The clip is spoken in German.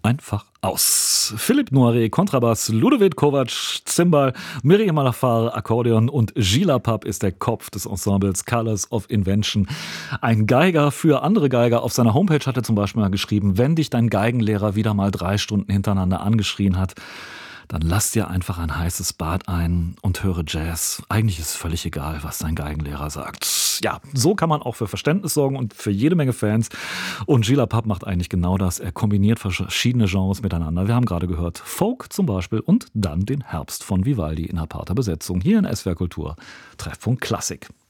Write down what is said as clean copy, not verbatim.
einfach aus. Philipp Noiret, Kontrabass, Ludovic Kovac, Zimbal, Miriam Malafar, Akkordeon und Gila Papp ist der Kopf des Ensembles Colors of Invention. Ein Geiger für andere Geiger. Auf seiner Homepage hat er zum Beispiel mal geschrieben, wenn dich dein Geigenlehrer wieder mal 3 Stunden hintereinander angeschrien hat, dann lass dir einfach ein heißes Bad ein und höre Jazz. Eigentlich ist es völlig egal, was dein Geigenlehrer sagt. Ja, so kann man auch für Verständnis sorgen und für jede Menge Fans. Und Gila Papp macht eigentlich genau das. Er kombiniert verschiedene Genres miteinander. Wir haben gerade gehört Folk zum Beispiel und dann den Herbst von Vivaldi in aparter Besetzung. Hier in SWR Kultur. Treffpunkt Klassik.